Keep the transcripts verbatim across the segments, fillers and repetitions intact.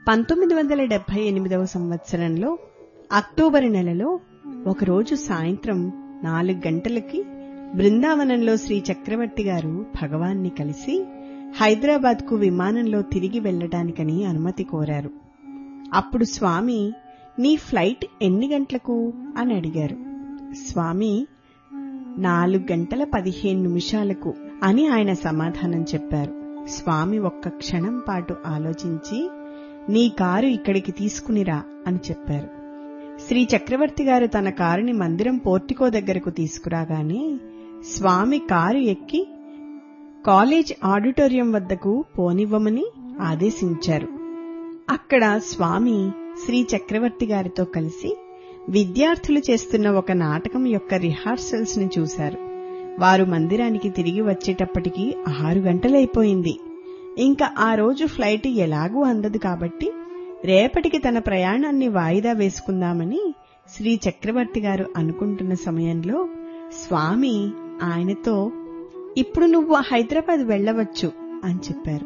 పంతొమ్మిది వందల డెబ్బై ఎనిమిదవ సంవత్సరంలో అక్టోబరు నెలలో ఒకరోజు సాయంత్రం నాలుగు గంటలకి బృందావనంలో శ్రీ చక్రవర్తి గారు భగవాన్ని కలిసి హైదరాబాద్ కు విమానంలో తిరిగి వెళ్లడానికని అనుమతి కోరారు. అప్పుడు స్వామి, నీ ఫ్లైట్ ఎన్ని గంటలకు అని అడిగారు. స్వామి, నాలుగు గంటల పదిహేను నిమిషాలకు అని ఆయన సమాధానం చెప్పారు. స్వామి ఒక్క క్షణం పాటు ఆలోచించి, నీ కారు ఇక్కడికి తీసుకునిరా అని చెప్పారు. శ్రీ చక్రవర్తి గారు తన కారుని మందిరం పోర్టికో దగ్గరకు తీసుకురాగానే స్వామి కారు ఎక్కి కాలేజ్ ఆడిటోరియం వద్దకు పోనివ్వమని ఆదేశించారు. అక్కడ స్వామి శ్రీ చక్రవర్తి గారితో కలిసి విద్యార్థులు చేస్తున్న ఒక నాటకం యొక్క రిహార్సల్స్ ని చూశారు. వారు మందిరానికి తిరిగి వచ్చేటప్పటికి ఆరు గంటలైపోయింది. ఇంకా ఆ రోజు ఫ్లైట్ ఎలాగూ అందదు కాబట్టి రేపటికి తన ప్రయాణాన్ని వాయిదా వేసుకుందామని శ్రీ చక్రవర్తి గారు అనుకుంటున్న సమయంలో స్వామి ఆయనతో, ఇప్పుడు నువ్వు హైదరాబాద్ వెళ్లవచ్చు అని చెప్పారు.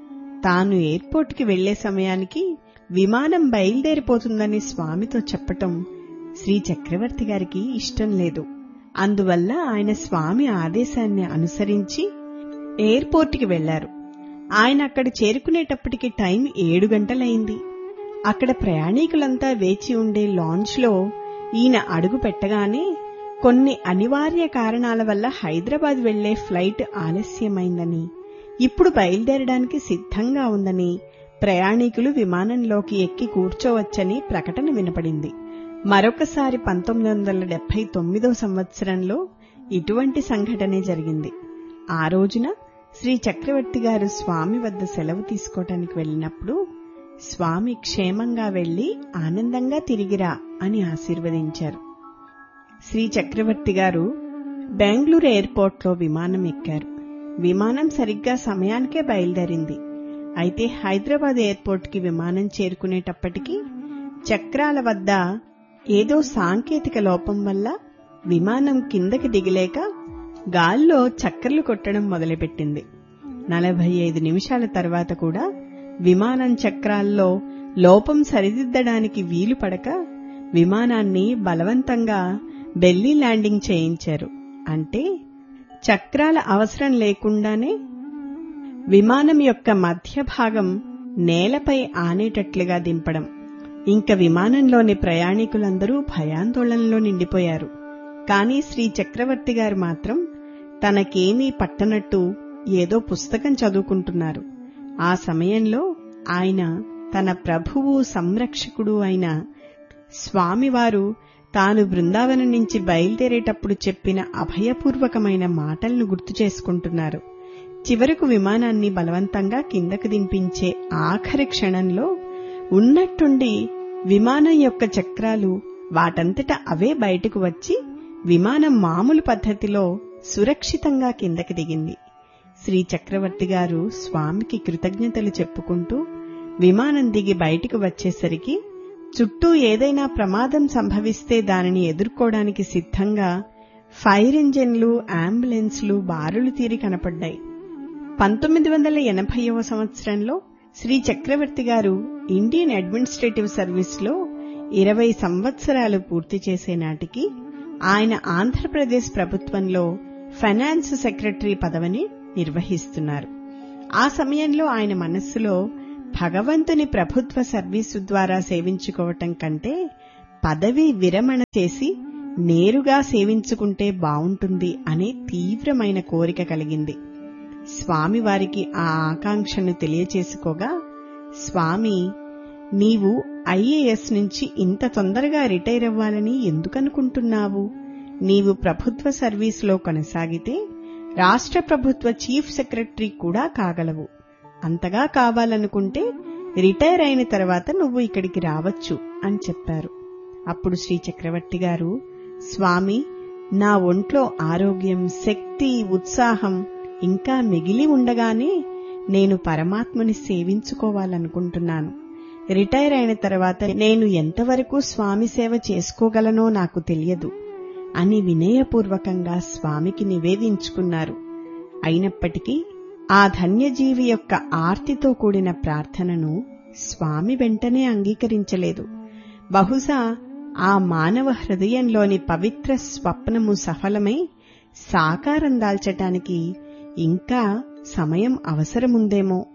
తాను ఎయిర్పోర్ట్ కి వెళ్లే సమయానికి విమానం బయలుదేరిపోతుందని స్వామితో చెప్పటం శ్రీ చక్రవర్తి గారికి ఇష్టం లేదు. అందువల్ల ఆయన స్వామి ఆదేశాన్ని అనుసరించి ఎయిర్పోర్ట్ కి వెళ్లారు. ఆయన అక్కడ చేరుకునేటప్పటికి టైం ఏడు గంటలైంది. అక్కడ ప్రయాణికులంతా వేచి ఉండే లాంజ్ లో ఈయన అడుగు పెట్టగానే కొన్ని అనివార్య కారణాల వల్ల హైదరాబాద్ వెళ్లే ఫ్లైట్ ఆలస్యమైందని, ఇప్పుడు బయలుదేరడానికి సిద్ధంగా ఉందని, ప్రయాణికులు విమానంలోకి ఎక్కి కూర్చోవచ్చని ప్రకటన వినపడింది. మరొకసారి పంతొమ్మిది వందల డెబ్బై తొమ్మిదో సంవత్సరంలో ఇటువంటి సంఘటనే జరిగింది. ఆ రోజున శ్రీ చక్రవర్తి గారు స్వామి వద్ద సెలవు తీసుకోవటానికి వెళ్లినప్పుడు స్వామి క్షేమంగా వెళ్లి ఆనందంగా తిరిగిరా అని ఆశీర్వదించారు. శ్రీ చక్రవర్తి గారు బెంగళూరు ఎయిర్పోర్ట్లో విమానం ఎక్కారు. విమానం సరిగ్గా సమయానికే బయలుదేరింది. అయితే హైదరాబాద్ ఎయిర్పోర్ట్ కి విమానం చేరుకునేటప్పటికీ చక్రాల వద్ద ఏదో సాంకేతిక లోపం వల్ల విమానం కిందకి దిగలేక గాల్లో చక్కర్లు కొట్టడం మొదలుపెట్టింది. నలభై ఐదు నిమిషాల తర్వాత కూడా విమానం చక్రాల్లో లోపం సరిదిద్దడానికి వీలు పడక విమానాన్ని బలవంతంగా బెల్లీ ల్యాండింగ్ చేయించారు. అంటే చక్రాల అవసరం లేకుండానే విమానం యొక్క మధ్య భాగం నేలపై ఆనేటట్లుగా దింపడం. ఇంక విమానంలోని ప్రయాణికులందరూ భయాందోళనలో నిండిపోయారు. కానీ శ్రీ చక్రవర్తి గారు మాత్రం తనకేమీ పట్టనట్టు ఏదో పుస్తకం చదువుకుంటున్నారు. ఆ సమయంలో ఆయన తన ప్రభువు సంరక్షకుడు అయిన స్వామివారు తాను బృందావనం నుంచి బయలుదేరేటప్పుడు చెప్పిన అభయపూర్వకమైన మాటలను గుర్తు చేసుకుంటున్నారు. చివరకు విమానాన్ని బలవంతంగా కిందకు దింపించే ఆఖరి క్షణంలో ఉన్నట్టుండి విమానం యొక్క చక్రాలు వాటంతట అవే బయటకు వచ్చి విమానం మామూలు పద్ధతిలో సురక్షితంగా కిందకి దిగింది. శ్రీ చక్రవర్తి గారు స్వామికి కృతజ్ఞతలు చెప్పుకుంటూ విమానం దిగి బయటకు వచ్చేసరికి చుట్టూ ఏదైనా ప్రమాదం సంభవిస్తే దానిని ఎదుర్కోవడానికి సిద్ధంగా ఫైర్ ఇంజిన్లు, అంబులెన్స్లు బారులు తీరి కనపడ్డాయి. పంతొమ్మిది వందల ఎనభైవ సంవత్సరంలో శ్రీ చక్రవర్తి గారు ఇండియన్ అడ్మినిస్ట్రేటివ్ సర్వీస్ లో ఇరవై సంవత్సరాలు పూర్తి చేసే నాటికి ఆయన ఆంధ్రప్రదేశ్ ప్రభుత్వంలో ఫైనాన్స్ సెక్రటరీ పదవిని నిర్వహిస్తున్నారు. ఆ సమయంలో ఆయన మనస్సులో భగవంతుని ప్రభుత్వ సర్వీసు ద్వారా సేవించుకోవటం కంటే పదవి విరమణ చేసి నేరుగా సేవించుకుంటే బావుంటుంది అనే తీవ్రమైన కోరిక కలిగింది. స్వామివారికి ఆ ఆకాంక్షను తెలియచేసుకోగా స్వామి, నీవు ఐఏఎస్ నుంచి ఇంత తొందరగా రిటైర్ అవ్వాలని ఎందుకనుకుంటున్నావు? నీవు ప్రభుత్వ సర్వీసులో కొనసాగితే రాష్ట్ర ప్రభుత్వ చీఫ్ సెక్రటరీ కూడా కాగలవు. అంతగా కావాలనుకుంటే రిటైర్ అయిన తర్వాత నువ్వు ఇక్కడికి రావచ్చు అని చెప్పారు. అప్పుడు శ్రీ చక్రవర్తి గారు, స్వామి, నా ఒంట్లో ఆరోగ్యం, శక్తి, ఉత్సాహం ఇంకా మిగిలి ఉండగానే నేను పరమాత్మని సేవించుకోవాలనుకుంటున్నాను. రిటైర్ అయిన తర్వాత నేను ఎంతవరకు స్వామి సేవ చేసుకోగలనో నాకు తెలియదు అని వినయపూర్వకంగా స్వామికి నివేదించుకున్నారు. అయినప్పటికీ ఆ ధన్యజీవి యొక్క ఆర్తితో కూడిన ప్రార్థనను స్వామి వెంటనే అంగీకరించలేదు. బహుశా ఆ మానవ హృదయంలోని పవిత్ర స్వప్నము సఫలమై సాకారం దాల్చటానికి ఇంకా సమయం అవసరముందేమో